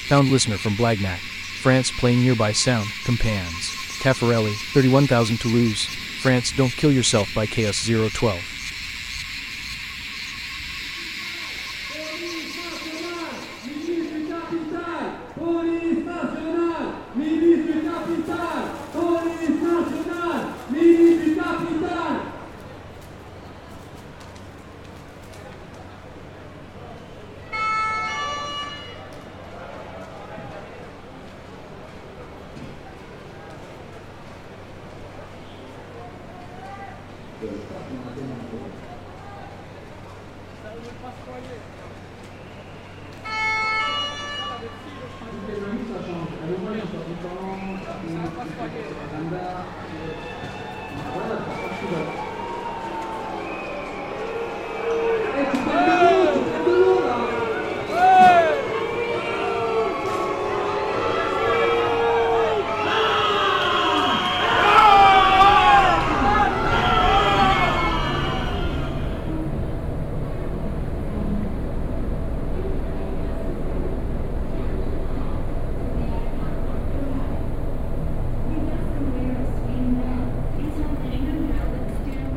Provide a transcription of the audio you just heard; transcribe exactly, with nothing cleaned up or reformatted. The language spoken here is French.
Found listener from Blagnac, France playing nearby sound, Compans. Caffarelli, thirty-one thousand Toulouse, France. Don't Kill Yourself by Chaos zero twelve. Voilà,